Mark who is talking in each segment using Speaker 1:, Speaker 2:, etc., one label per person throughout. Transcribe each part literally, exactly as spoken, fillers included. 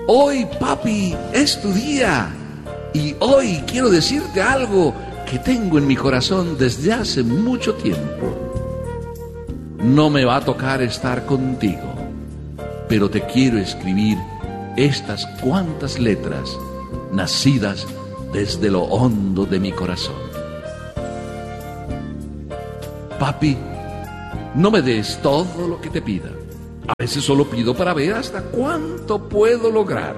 Speaker 1: Hoy, papi, es tu día. Y hoy quiero decirte algo que tengo en mi corazón desde hace mucho tiempo. No me va a tocar estar contigo, pero te quiero escribir estas cuantas letras nacidas desde lo hondo de mi corazón. Papi, no me des todo lo que te pida. A veces solo pido para ver hasta cuánto puedo lograr.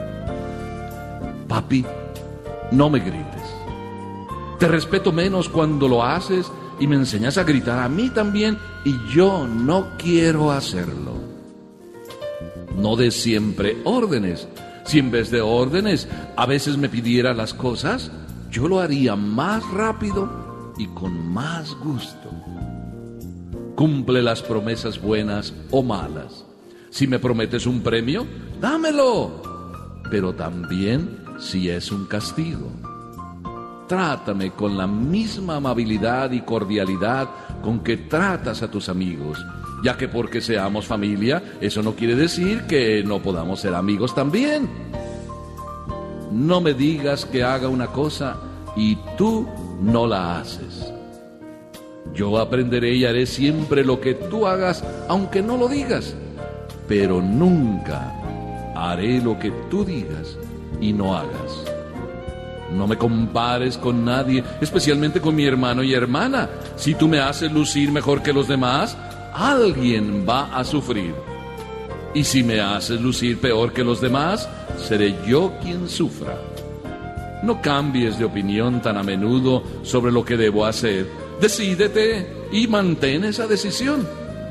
Speaker 1: Papi, no me grites. Te respeto menos cuando lo haces y me enseñas a gritar a mí también, y yo no quiero hacerlo. No des siempre órdenes. Si en vez de órdenes a veces me pidieras las cosas, yo lo haría más rápido y con más gusto. Cumple las promesas buenas o malas. Si me prometes un premio, dámelo. Pero también si es un castigo. Trátame con la misma amabilidad y cordialidad con que tratas a tus amigos, ya que porque seamos familia, eso no quiere decir que no podamos ser amigos también. No me digas que haga una cosa y tú no la haces. Yo aprenderé y haré siempre lo que tú hagas, aunque no lo digas, pero nunca haré lo que tú digas y no hagas. No me compares con nadie, especialmente con mi hermano y hermana. Si tú me haces lucir mejor que los demás, alguien va a sufrir. Y si me haces lucir peor que los demás, seré yo quien sufra. No cambies de opinión tan a menudo sobre lo que debo hacer. Decídete y mantén esa decisión.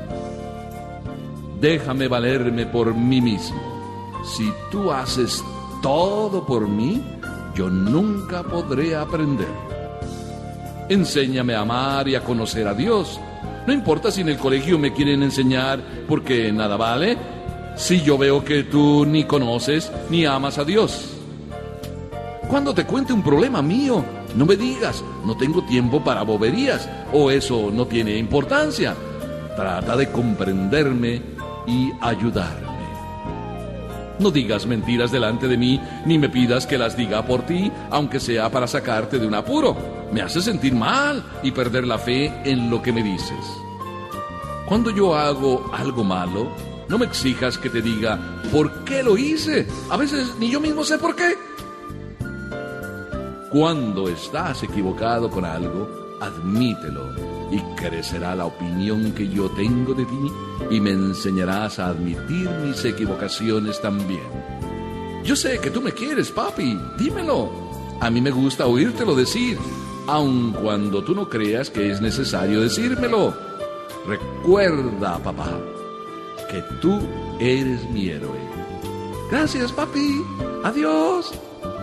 Speaker 1: Déjame valerme por mí mismo. Si tú haces todo por mí, yo nunca podré aprender. Enséñame a amar y a conocer a Dios. No importa si en el colegio me quieren enseñar porque nada vale, si yo veo que tú ni conoces ni amas a Dios. Cuando te cuente un problema mío, no me digas, no tengo tiempo para boberías, o eso no tiene importancia. Trata de comprenderme y ayudarme. No digas mentiras delante de mí, ni me pidas que las diga por ti, aunque sea para sacarte de un apuro. Me hace sentir mal y perder la fe en lo que me dices. Cuando yo hago algo malo, no me exijas que te diga ¿por qué lo hice? A veces ni yo mismo sé por qué. Cuando estás equivocado con algo, admítelo y crecerá la opinión que yo tengo de ti y me enseñarás a admitir mis equivocaciones también. Yo sé que tú me quieres, papi, dímelo. A mí me gusta oírtelo decir, aun cuando tú no creas que es necesario decírmelo. Recuerda, papá, que tú eres mi héroe. Gracias, papi. Adiós.